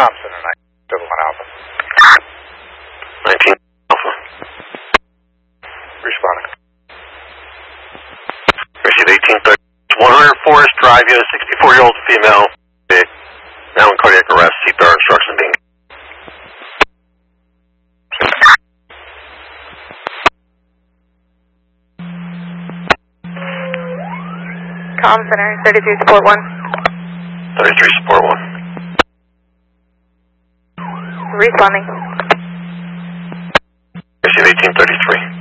Thompson and 971 Alpha. 19 Alpha. Responding. Received 1830. 100 Forest Drive, you have a 64-year-old female. Now in cardiac arrest, CPR instruction being. Comm Center, 33 Support 1. 33 Support 1. Responding. Received 1833.